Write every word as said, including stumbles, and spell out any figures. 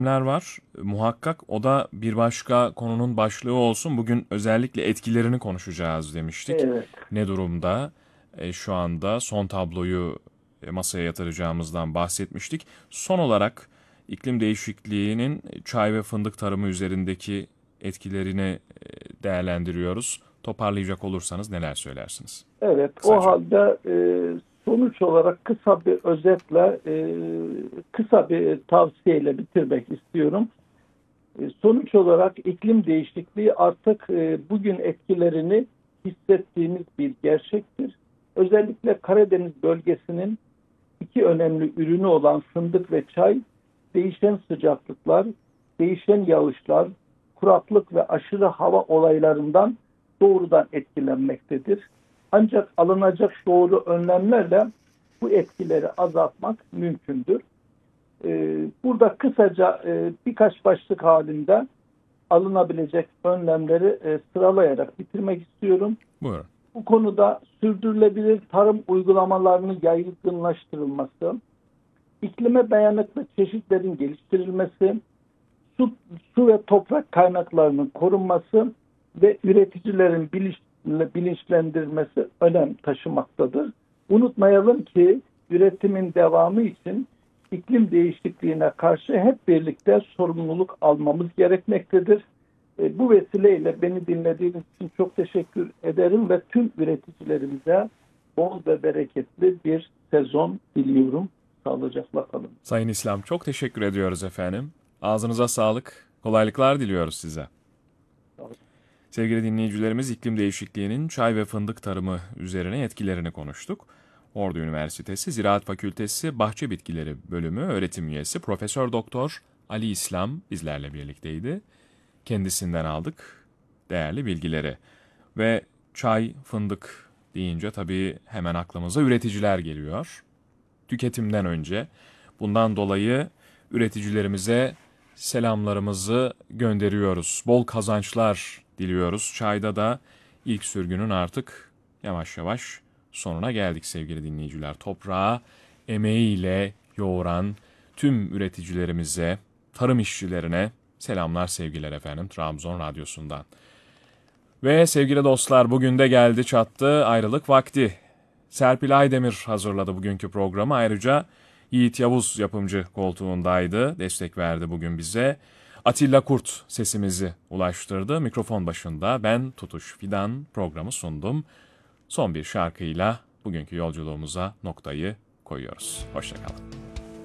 var. Muhakkak o da bir başka konunun başlığı olsun. Bugün özellikle etkilerini konuşacağız demiştik. Evet, Ne durumda? E, şu anda son tabloyu e, masaya yatıracağımızdan bahsetmiştik. Son olarak iklim değişikliğinin çay ve fındık tarımı üzerindeki etkilerini e, değerlendiriyoruz. Toparlayacak olursanız neler söylersiniz? evet. O Kısaca. halde e, sonuç olarak kısa bir özetle, e, kısa bir tavsiyeyle bitirmek istiyorum. E, sonuç olarak iklim değişikliği artık e, bugün etkilerini hissettiğimiz bir gerçektir. Özellikle Karadeniz bölgesinin iki önemli ürünü olan fındık ve çay, değişen sıcaklıklar, değişen yağışlar, kuraklık ve aşırı hava olaylarından doğrudan etkilenmektedir. Ancak alınacak doğru önlemlerle bu etkileri azaltmak mümkündür. Ee, burada kısaca e, birkaç başlık halinde alınabilecek önlemleri e, sıralayarak bitirmek istiyorum. Buyurun. Bu konuda sürdürülebilir tarım uygulamalarının yaygınlaştırılması, iklime dayanıklı çeşitlerin geliştirilmesi, su, su ve toprak kaynaklarının korunması ve üreticilerin bilinç, bilinçlendirilmesi önem taşımaktadır. Unutmayalım ki üretimin devamı için iklim değişikliğine karşı hep birlikte sorumluluk almamız gerekmektedir. E, bu vesileyle beni dinlediğiniz için çok teşekkür ederim ve tüm üreticilerimize bol ve bereketli bir sezon diliyorum. Sağlıcakla kalın. Sayın İslam, çok teşekkür ediyoruz efendim. Ağzınıza sağlık. Kolaylıklar diliyoruz size. Sevgili dinleyicilerimiz, iklim değişikliğinin çay ve fındık tarımı üzerine etkilerini konuştuk. Ordu Üniversitesi Ziraat Fakültesi Bahçe Bitkileri Bölümü öğretim üyesi Profesör Doktor Ali İslam bizlerle birlikteydi. Kendisinden aldık değerli bilgileri. Ve çay, fındık deyince tabii hemen aklımıza üreticiler geliyor. Tüketimden önce. Bundan dolayı üreticilerimize selamlarımızı gönderiyoruz. Bol kazançlar diliyoruz. Çayda da ilk sürgünün artık yavaş yavaş sonuna geldik sevgili dinleyiciler. Toprağı emeğiyle yoğuran tüm üreticilerimize, tarım işçilerine selamlar, sevgiler efendim Trabzon Radyosu'ndan. Ve sevgili dostlar, bugün de geldi çattı ayrılık vakti. Serpil Aydemir hazırladı bugünkü programı. Ayrıca Yiğit Yavuz yapımcı koltuğundaydı. Destek verdi bugün bize. Atilla Kurt sesimizi ulaştırdı. Mikrofon başında ben Tutuş Fidan programı sundum. Son bir şarkıyla bugünkü yolculuğumuza noktayı koyuyoruz. Hoşça kalın.